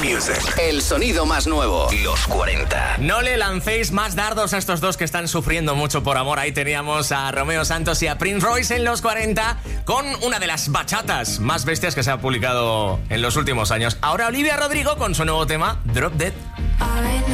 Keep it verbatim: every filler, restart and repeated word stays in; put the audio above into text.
Music. El sonido más nuevo. Los cuarenta. No le lancéis más dardos a estos dos que están sufriendo mucho por amor. Ahí teníamos a Romeo Santos y a Prince Royce en los cuarenta con una de las bachatas más bestias que se ha publicado en los últimos años. Ahora Olivia Rodrigo con su nuevo tema, Drop Dead.